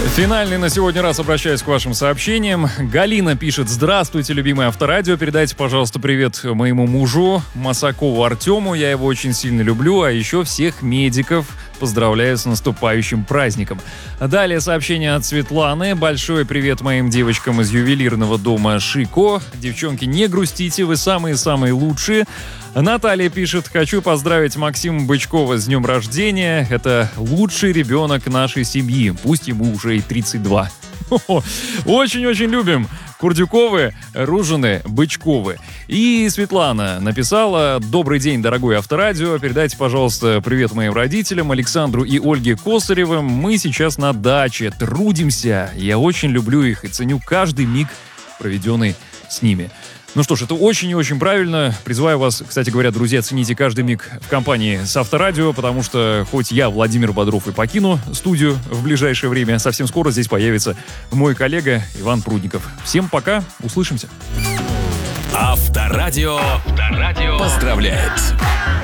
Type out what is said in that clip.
Финальный на сегодня раз обращаюсь к вашим сообщениям. Галина пишет: здравствуйте, любимое Авторадио. Передайте, пожалуйста, привет моему мужу Масакову Артему. Я его очень сильно люблю. А еще всех медиков поздравляю с наступающим праздником. Далее сообщение от Светланы. Большой привет моим девочкам из ювелирного дома Шико. Девчонки, не грустите, вы самые-самые лучшие. Наталья пишет: хочу поздравить Максима Бычкова с днем рождения. Это лучший ребенок нашей семьи. Пусть ему уже и 32. Очень-очень любим Курдюковы, Ружины, Бычковы. И Светлана написала: добрый день, дорогой Авторадио. Передайте, пожалуйста, привет моим родителям, Александру и Ольге Косаревым. Мы сейчас на даче, трудимся. Я очень люблю их и ценю каждый миг, проведенный с ними. Ну что ж, это очень и очень правильно. Призываю вас, кстати говоря, друзья, цените каждый миг в компании с Авторадио, потому что хоть я, Владимир Бодров, и покину студию в ближайшее время, совсем скоро здесь появится мой коллега Иван Прудников. Всем пока, услышимся. Авторадио поздравляет.